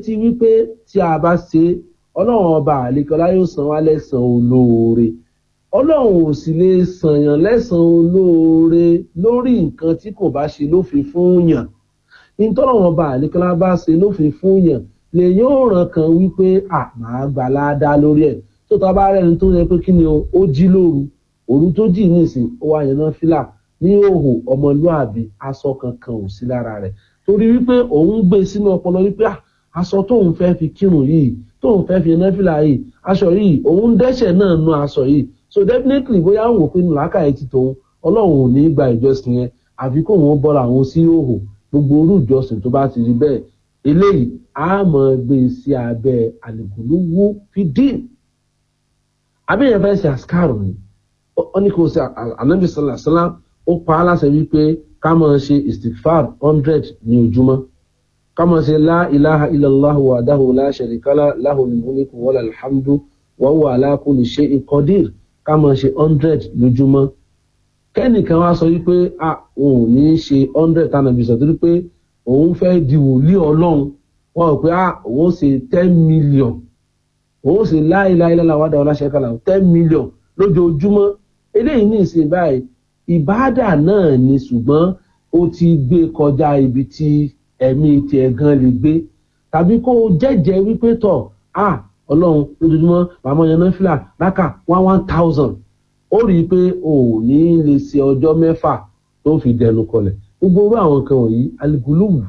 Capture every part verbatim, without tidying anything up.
ti wípé tí a bá ṣe ọlọ́run ọba àlekọ́lá yóò san wá lẹ́san olóore ọlọ́run ò sì lè sànyàn lẹ́san olóore lórí nǹkan tí kò bá ṣe lófin fún yàn ìtọ́lọ́run ọba àlekọ́lá bá ṣe lófin fún yàn lè yóò ràn kan wípé à máa gbà ládàá lórí ẹ̀ tó ta bá rẹ́ni tó yẹ pé kí ni ó jí lóru òru tó jì nísìn ó wá yẹn náà fìlà ní òhò ọmọlúàbí aṣọ kankan ò sí lára rẹ̀ torí wípé òun gbé sínú ọpọlọ wípé aṣọ tóun fẹ́ fi kírun yìí tóun fẹ́ fi náfìlà yìí aṣọ yìí òun dẹ́ṣẹ̀ náà nú aṣọ yìí so definitely bóyá òun wò pé nù lákàyè ti tòun ọlọ́run ò ní gba ìjọsìn yẹn àfi kó wọn bọ́ra àwọn sí òhò gbogbo orú ìjọsìn tó bá ti rí bẹ́ẹ̀ eléyìí a máa gbé sí abẹ́ àlùkùlùwù fìdín abẹ́yẹn fẹ́ ṣe àṣkárò ni ó ní kò sí ànábì sallallahu alaihi wasallam ó pa á láṣẹ wípé ká máa ṣe istighfar hundred ní ojúmọ́ ká máa ṣe la ilaha illallah wahdahu la sharika lahu lahul mulku wa lahul hamdu wa huwa ala kulli shay'in qadir ká máa ṣe hundred lójúmọ́ kẹ́nìkan wá sọ wípé à òun ò ní ṣe hundred tánàbí sọ torí pé òun fẹ́ di wòlíì ọlọ́run wọ́n rò pé à òun ṣe ten million òun ṣe la ilaha illallah wahdahu la sharika lahu ten million lójoojúmọ́ eléyìí ní ìsìn báyìí ìbáàdà náà ni ṣùgbọ́n ó ti gbé kọjá ibi tí ẹ̀mí tiẹ̀ gan lè gbé tàbí kó o jẹ́jẹ́ wípé tọ̀ à ọlọ́run lójoojúmọ́ màmá yan náfìlà láka one one thousand ó rí i pé o ò ní lè ṣe ọjọ́ mẹ́fà tó fi dẹnu kọlẹ̀ gbogbo orú àwọn nǹkan wọ̀nyí aliguluwu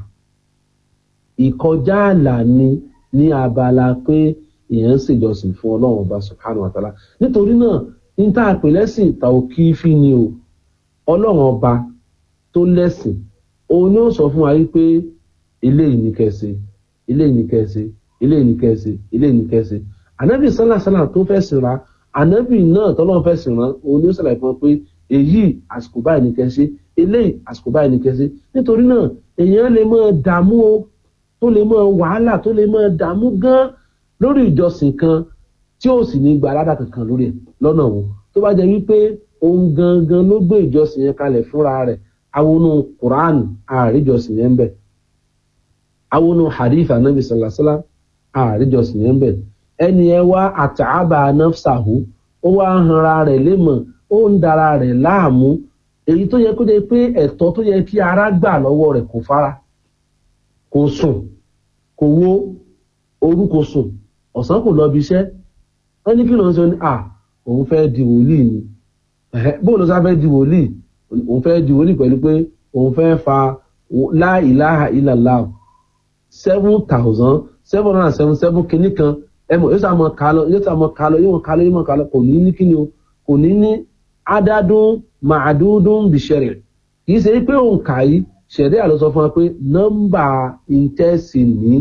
ìkọjá àlà ni ní abala pé èèyàn ń ṣèjọsìn fún ọlọ́run ọba subhanahu wa ta'ala nítorí náà ní tá a pè lẹ́sìn tàòkífì ni o ọlọ́run ọba tó lẹ́sìn òun ni ó sọ fún wa wípé eléyìí ní kẹsẹ eléyìí ní kẹsẹ eléyìí ní kẹsẹ eléyìí ní kẹsẹ ànábì sálàsálà tó fẹ́ sìn ra ànábì náà tọ́lọ́run fẹ́ sìn ra òun ni ó ṣàlàyé fún wa pé èyí àsìkò báyìí ní kẹsẹ eléyìí àsìkò báyìí ní kẹsẹ nítorí náà èèyàn lè máa dààmú o tó lè máa wàhálà tó lè máa dààmú gan lórí ìjọsìn kan tí ó sì ní gba aládà kankan lórí ẹ̀ lọ́nà wọn tó bá jẹ́ wípé òun gangan ló gbé ìjọsìn yẹn kalẹ̀ fúnra rẹ̀ awonu Quran àríjọsìn yẹn ń bẹ awonu hadith anabi sallallahu alaihi wasallam àríjọsìn yẹn ń bẹ ẹni ẹ wá àtàbà nafsahu ó wá hanra rẹ̀ lémọ̀ ó ń dara rẹ̀ láàmú èyí tó yẹ kó jẹ́ pé ẹ̀tọ́ tó yẹ kí ara gbà lọ́wọ́ rẹ̀ kò fara kò sùn kò wo òru kò sùn ọ̀sán kò lọ bí iṣẹ́ wọ́n ní kí ló ń sọ ní à òun fẹ́ di wòlíì ni bóun ló sá fẹ́ di wòlíì òun fẹ́ di wòlíì pẹ̀lú pé òun fẹ́ fa la ilaha illallah seven thousand seven hundred and seven seven kìíní kan ẹmọ yóò sá mọ kálọ yóò sá mọ kálọ yóò mọ kálọ yóò mọ kálọ kò ní ní kíni o kò ní ní adádún màdúdún bìṣẹ̀rẹ̀ kì í ṣe pé òun kà í ṣẹ̀rí àlọ́ sọ fún wa pé nọ́mbà ìtẹ́sì ní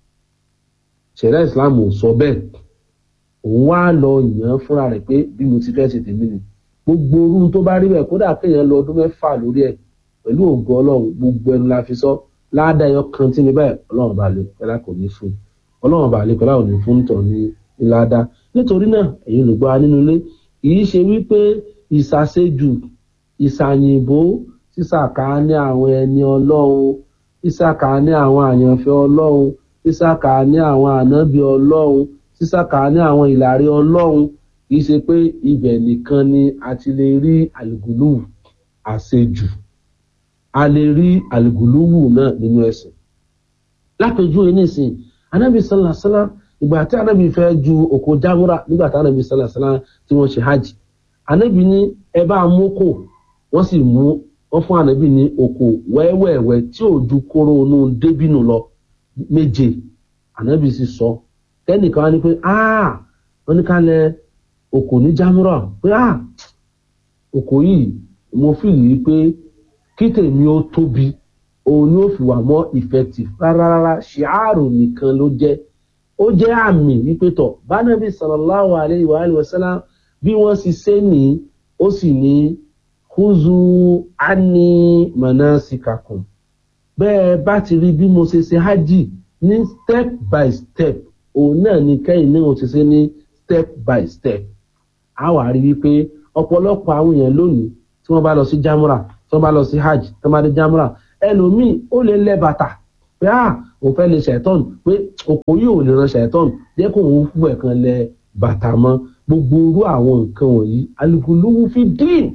ṣẹ̀rí ìsìlámù sọ bẹ́ẹ̀ òun wá lọ yàn fúnra rẹ̀ pé bí mo ti fẹ́ ṣe tèmi ni gbogbo orú tó bá rí bẹ́ẹ̀ kódà kéèyàn lọ ọdún mẹ́fà lórí ẹ̀ pẹ̀lú ògo ọlọ́run gbogbo ẹnu la fi sọ ládàá ẹyọ kan tí mi báyìí ọlọ́run bá lè pẹ́lá kò ní fún ọlọ́run bá lè pẹ́lá ò ní fún tọ̀ ní ládàá nítorí náà èyí olùgbọ́ wa nínú ilé kìí ṣe wípé ìsàṣejù ìsàyìnbó sísàkà ní àwọn ẹni ọlọ́run sísàkà ní àwọn àyànfẹ́ ọlọ́run sísàkà ní àwọn ànábì ọlọ́run sísàkà ní àwọn ìlàrí ọlọ́run kìí ṣe pé ibẹ̀ nìkan ni a ti lè rí àlùgùlùwù àṣejù a lè rí àlùgùlùwù náà nínú ẹ̀sìn lápẹjú ẹnìsìn anábì sallallahu alaihi wasallam ìgbà tí anábì fẹ́ ju òkò jámúra nígbà tí anábì sallallahu alaihi wasallam tí wọ́n ṣe hajj anábì ní ẹ bá mú kò wọ́n sì mú wọ́n fún anábì ní òkò wẹ́wẹ́wẹ́ tí ò ju kóró inú débínú lọ méje anábì sì sọ kẹ́nìkan wá ní pé ah wọ́n ní ká lẹ òkò ní jámúra pé ah òkò yìí mo fi yìí pé kí tèmi ó tóbi òun ni ó fi wà mọ́ effective rárá rárá ṣìárù nìkan ló jẹ́ ó jẹ́ àmì wípé tọ̀ bánábì sallallahu alayhi wa alihi wa sallam bí wọ́n sì ṣe ní ó sì ní khuzu anni manasikakum bẹ́ẹ̀ bá ti rí bí mo ṣe ṣe hajj ní step by step òun náà ni kẹ́yìn ní òun ti ṣe ní step by step a wà rí wípé ọ̀pọ̀lọpọ̀ àwọn èèyàn lónìí tí wọ́n bá lọ sí jámúra tí wọ́n bá lọ sí hajj tí wọ́n bá dé jámúra ẹlòmíì ó lè lẹ́ bàtà pé ah o fẹ́ lè ṣàìtọ́n pé òkò yìí ò lè ran ṣàìtọ́n jẹ́ kó òun fún ẹ̀kan lẹ bàtà mọ́ gbogbo irú àwọn nǹkan wọ̀nyí alùpùpù fi dín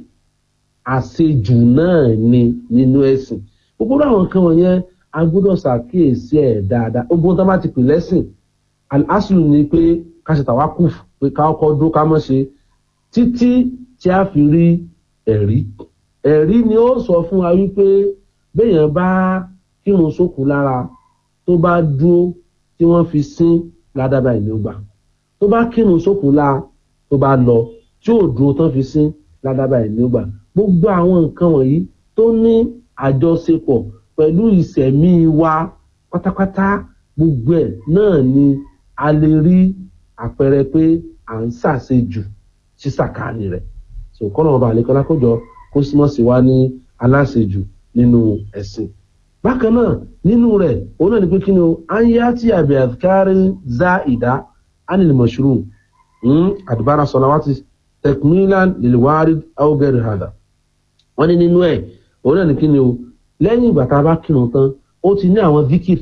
àṣejù náà ni nínú ẹ̀sìn gbogbo irú àwọn nǹkan wọ̀nyẹn a gbọ́dọ̀ ṣàkíyèsí ẹ̀ dáadáa ogun tó bá ti pè lẹ́sìn al-aslu ni pé ká ṣe tawakuf pé ká ọkọ̀ dúró ká mọ́ ṣe títí tí a fi rí ẹ̀rí ẹ̀rí ni ó sọ fún wa wípé béèyàn bá kírun sókù lára tó bá dúró tí wọ́n fi sín ládàbà ìlú gbà tó bá kírun sókù lára tó bá lọ tí ò dúró tán fi sín ládàbà ìlú gbà gbogbo àwọn nǹkan wọ̀nyí tó ní àjọṣepọ̀ pẹ̀lú ìṣẹ̀mí wa pátápátá gbogbo ẹ̀ náà ni a lè rí àpẹẹrẹ pé à ń ṣàṣejù sí sàkáàní rẹ̀ so kọ́nà ọba àlékọ́lá kójọ kó símọ́ sí wa ní aláṣejù nínú ẹ̀sìn bákan náà nínú rẹ̀ òun náà ni pé kí ni o anyati àbí àdìkárí záìdá anil mashru àdìbára sọ̀làwátì tekmilan lilwarid aw ghairi hada wọ́n ní nínú ẹ̀ òun náà ni kí ni o lẹ́yìn ìgbà tá a bá kírun tán ó ti ní àwọn zikir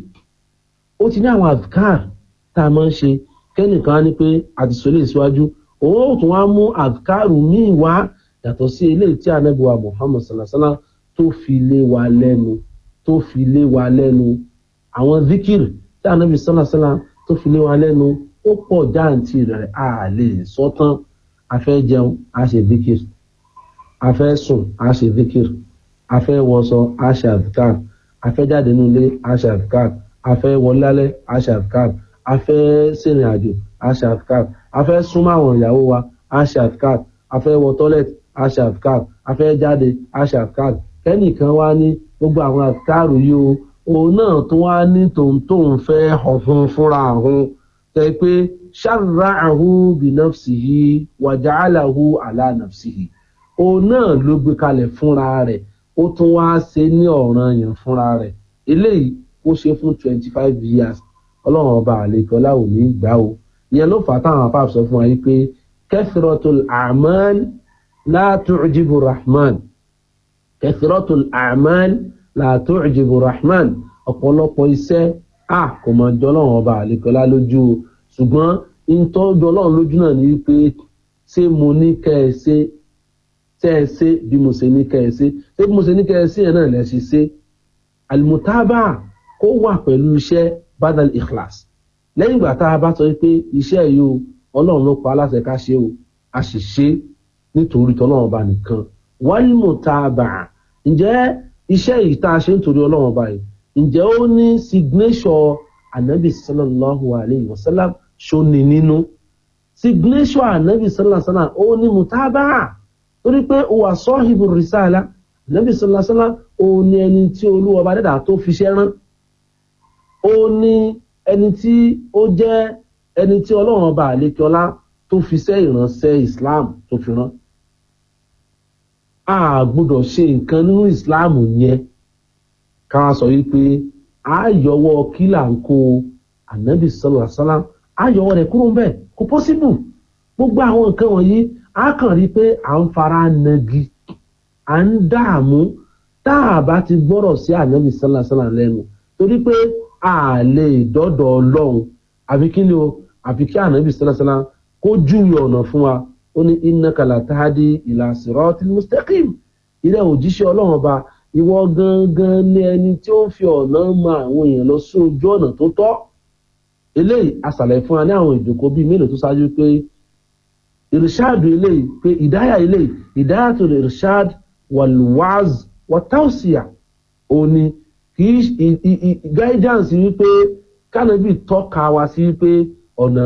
ó ti ní àwọn adhkar tá a máa ń ṣe kẹ́nìkan á ní pé àdìsọ́lé ìṣíwájú òun ó tún wá mú adhkaru míì wá yàtọ̀ sí eléyìí tí ànábì wa Muhammad sallallahu alaihi wasallam tó fi lé wa lẹ́nu tó fi lé wa lẹ́nu àwọn zikir tí ànábì sallallahu alaihi wasallam tó fi lé wa lẹ́nu ó pọ̀ jáǹtì rẹ̀ a lè sọ tán a fẹ́ jẹun a ṣe zikir a fẹ́ sùn a ṣe zikir a fẹ́ wọṣọ a ṣe adhkar a fẹ́ jáde nílé a ṣe adhkar a fẹ́ wọlé lálẹ́ a ṣe adhkar a fẹ́ ṣèrìn àjò a ṣe adhkar a fẹ́ súnmọ́ àwọn ìyàwó wa a ṣe adhkar a fẹ́ wọ tọ́lẹ̀tì a ṣe adhkar a fẹ́ jáde a ṣe adhkar kẹ́nìkan wá ní gbogbo àwọn adhkar yìí o òun náà tó wá ní tòun fẹ́ ọ̀fun fúnra ọ̀hún tẹ́ pé sharra'ahu bi nafsihi wa ja'alahu ala nafsihi òun náà ló gbé kalẹ̀ fúnra rẹ̀ ó tún wá ṣe ní ọ̀ranyàn fúnra rẹ̀ eléyìí ó ṣe fún twenty five years ọlọ́run ọba àlekọ́lá ò ní gbà o ìyẹn ló fà á táwọn apá sọ fún wa yìí pé kathratul a'mal la tu'jibu rahman kathratul a'mal la tu'jibu rahman ọ̀pọ̀lọpọ̀ iṣẹ́ à kò mọ̀ jọ ọlọ́run ọba àlekọ́lá lójú o ṣùgbọ́n ìtọ́jú ọlọ́run lójú náà ni wípé ṣé mo ní kẹ́ ẹ ṣe tẹ́ ẹ ṣe bí mo ṣe ní kẹ́ ẹ ṣe ṣé bí mo ṣe ní kẹ́ ẹ ṣe yẹn náà lẹ́ ṣe ṣe alimutaba kó wà pẹ̀lú iṣẹ́ badal ikhlas lẹ́yìn ìgbà tá a bá sọ pé iṣẹ́ yìí o ọlọ́run ló pa aláṣẹ ká ṣe o a sì ṣe nítorí tọ́lọ́run ọba nìkan walimutaba ǹjẹ́ iṣẹ́ yìí tá a ṣe nítorí ọlọ́run ọba yìí ǹjẹ́ ó ní signature anabi sallallahu alayhi wa sallam ṣó ní nínú signature anabi sallallahu alayhi wa sallam ó ní mutaba torí pé ó wà sọ́hìbù rìsáàlá anabi sallallahu alayhi wa sallam ó ní ẹni tí olúwa ọba dẹ́dà tó fi ṣẹ́ rán ó ní ẹni tí ó jẹ́ ẹni tí ọlọ́run ọba àlékiọlá tó fi ṣẹ́ ìránṣẹ́ islam tó fi rán a gbọ́dọ̀ ṣe nǹkan nínú islam yẹn ká sọ wípé a yọwọ́ kílà ń kó anabi sallallahu alaihi wasallam a yọwọ́ rẹ̀ kúrò ńbẹ̀ kò possible gbogbo àwọn nǹkan wọ̀nyí a kàn rí pé à ń fara nagi à ń dààmú tá a bá ti gbọ́rọ̀ sí anabi sallallahu alaihi wasallam lẹ́nu torí pé a lè dọ́dọ̀ ọlọ́run àfi kí ni o àfi kí anabi sallallahu alaihi wasallam kó júwe ọ̀nà fún wa ó ní innaka la tahdi ila siratil mustaqim ilẹ̀ òjíṣẹ́ ọlọ́run ọba ìwọ gangan ní ẹni tí ó fi ọ̀nà mọ àwọn èèyàn lọ sí ojú ọ̀nà tó tọ́ eléyìí asàlẹ̀ fún wa ní àwọn ìjòkó bíi mélòó tó ṣáájú pé irshad eléyìí pé ìdáyà eléyìí ìdáyàtul irshad wal wa'z wa tawsiya òní kì í guidance wípé kánàbì tọ́ka wa sí wípé ọ̀nà